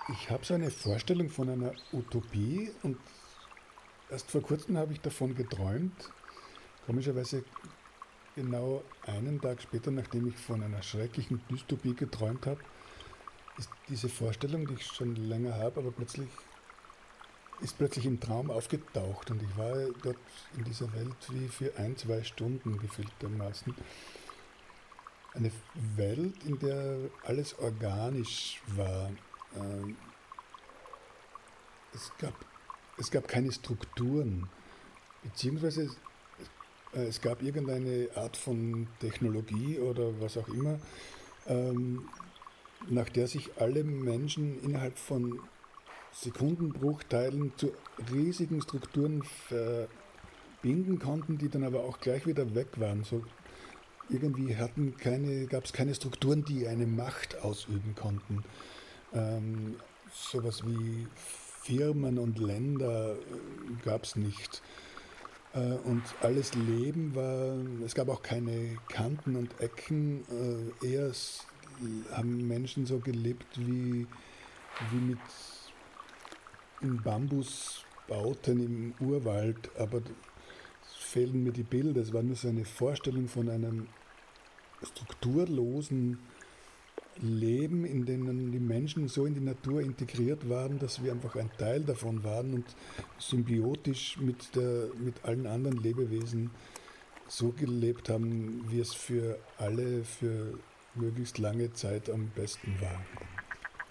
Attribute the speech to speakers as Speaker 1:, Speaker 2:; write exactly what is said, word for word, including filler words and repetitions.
Speaker 1: Ich habe so eine Vorstellung von einer Utopie und erst vor kurzem habe ich davon geträumt. Komischerweise genau einen Tag später, nachdem ich von einer schrecklichen Dystopie geträumt habe, ist diese Vorstellung, die ich schon länger habe, aber plötzlich ist plötzlich im Traum aufgetaucht und ich war dort in dieser Welt wie für ein, zwei Stunden gefühltermaßen. Eine Welt, in der alles organisch war. Ähm, Es gab, es gab keine Strukturen, beziehungsweise äh, es gab irgendeine Art von Technologie oder was auch immer, ähm, nach der sich alle Menschen innerhalb von Sekundenbruchteilen zu riesigen Strukturen verbinden konnten, die dann aber auch gleich wieder weg waren. So irgendwie hatten keine, gab es keine Strukturen, die eine Macht ausüben konnten. Ähm, sowas wie Firmen und Länder gab es nicht. Äh, und alles Leben war, es gab auch keine Kanten und Ecken. Äh, eher s- haben Menschen so gelebt wie, wie mit in Bambusbauten im Urwald, aber es fehlen mir die Bilder. Es war nur so eine Vorstellung von einem strukturlosen Leben, in denen die Menschen so in die Natur integriert waren, dass wir einfach ein Teil davon waren und symbiotisch mit, der, mit allen anderen Lebewesen so gelebt haben, wie es für alle für möglichst lange Zeit am besten war.